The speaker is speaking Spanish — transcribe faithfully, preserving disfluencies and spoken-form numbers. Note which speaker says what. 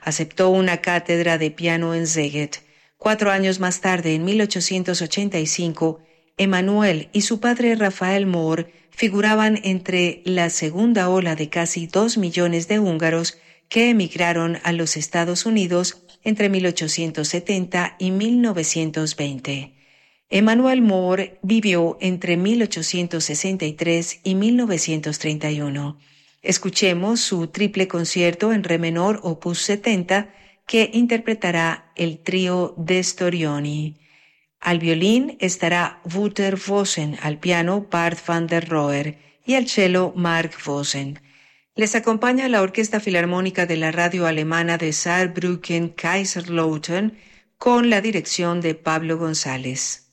Speaker 1: Aceptó una cátedra de piano en Szeged. Cuatro años más tarde, en mil ochocientos ochenta y cinco, Emanuel y su padre Rafael Mohr figuraban entre la segunda ola de casi dos millones de húngaros que emigraron a los Estados Unidos entre mil ochocientos setenta y mil novecientos veinte. Emanuel Mohr vivió entre mil ochocientos sesenta y tres y mil novecientos treinta y uno. Escuchemos su triple concierto en re menor opus setenta que interpretará el trío de Storioni. Al violín estará Wouter Vossen, al piano Bart van der Roher y al cello Mark Vossen. Les acompaña la Orquesta Filarmónica de la radio alemana de Saarbrücken-Kaiserslautern con la dirección de Pablo González.